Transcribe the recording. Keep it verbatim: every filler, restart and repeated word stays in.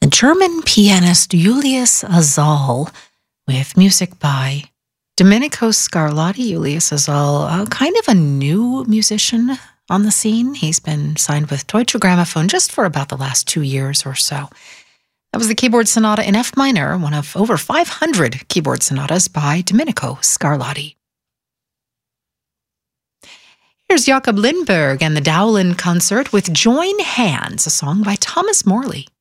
German pianist Julius Azal with music by Domenico Scarlatti. Julius Azal, uh, kind of a new musician on the scene. He's been signed with Deutsche Grammophon just for about the last two years or so. That was the keyboard sonata in F minor, one of over five hundred keyboard sonatas by Domenico Scarlatti. Here's Jakob Lindberg and the Dowland Concert with Join Hands, a song by Thomas Morley.